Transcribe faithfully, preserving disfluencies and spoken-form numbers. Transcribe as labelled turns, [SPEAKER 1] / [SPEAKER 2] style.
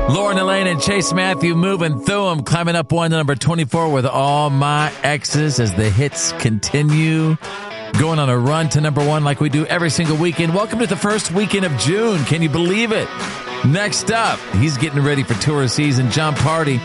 [SPEAKER 1] Lauren Elaine and Chase Matthew moving through them, climbing up one to number twenty-four with All My Exes as the hits continue. Going on a run to number one like we do every single weekend. Welcome to the first weekend of June. Can you believe it? Next up, he's getting ready for tour season. John Party